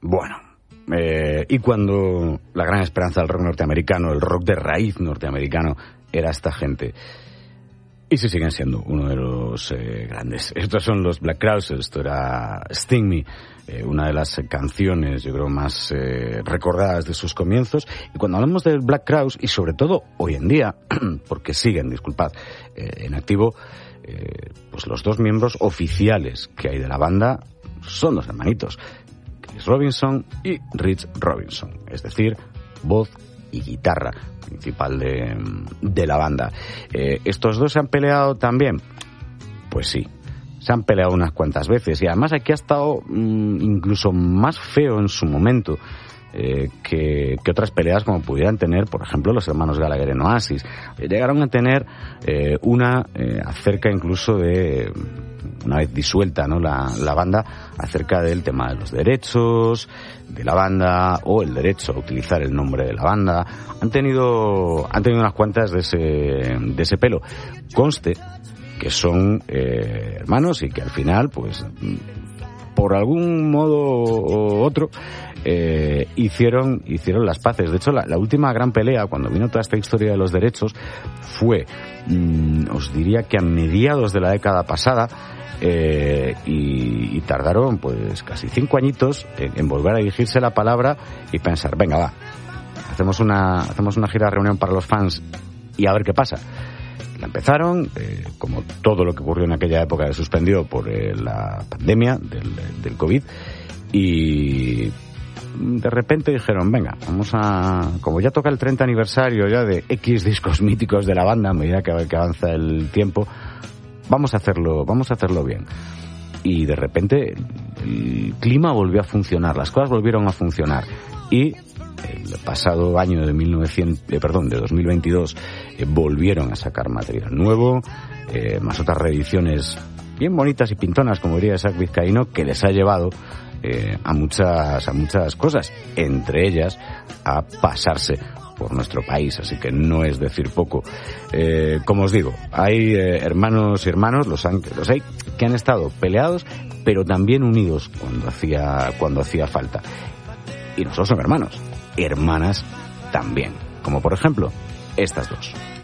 Bueno, y cuando la gran esperanza del rock norteamericano, el rock de raíz norteamericano, era esta gente. Y sí siguen siendo uno de los grandes. Estos son los Black Crowes, esto era Sting Me, una de las canciones, yo creo, más recordadas de sus comienzos. Y cuando hablamos de Black Crowes, y sobre todo hoy en día, porque siguen, disculpad, en activo, pues los dos miembros oficiales que hay de la banda son los hermanitos, Chris Robinson y Rich Robinson, es decir, voz y guitarra principal de la banda. ¿Estos dos se han peleado también? Pues sí, se han peleado unas cuantas veces, y además aquí ha estado incluso más feo en su momento que otras peleas como pudieran tener, por ejemplo, los hermanos Gallagher en Oasis. Llegaron a tener una acerca incluso de, una vez disuelta, ¿no?, la banda, acerca del tema de los derechos de la banda o el derecho a utilizar el nombre de la banda. Han tenido unas cuantas de ese pelo. Conste que son hermanos y que al final, pues, por algún modo u otro, hicieron las paces. De hecho, la última gran pelea, cuando vino toda esta historia de los derechos, fue, os diría que a mediados de la década pasada, y tardaron pues casi 5 añitos en volver a dirigirse la palabra y pensar, venga, va, hacemos una gira de reunión para los fans y a ver qué pasa. La empezaron, como todo lo que ocurrió en aquella época se suspendió por la pandemia del COVID, y de repente dijeron, venga, como ya toca el 30 aniversario ya de X discos míticos de la banda, a medida que avanza el tiempo, vamos a hacerlo bien. Y de repente el clima volvió a funcionar, las cosas volvieron a funcionar, y el pasado año de 2022 volvieron a sacar material nuevo, más otras reediciones bien bonitas y pintonas, como diría Isaac Vizcaíno, que les ha llevado a muchas cosas, entre ellas a pasarse por nuestro país, así que no es decir poco. Como os digo, hay hermanos y hermanos, los hay que han estado peleados, pero también unidos cuando hacía falta. Y no solo son hermanos, hermanas también, como por ejemplo estas dos.